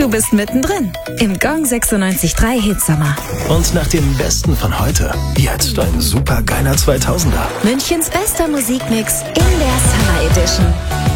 bist mittendrin im Gong 96.3 Hitsommer. Und nach dem Besten von heute, jetzt ein supergeiler 2000er. Münchens bester Musikmix in der Summer Edition.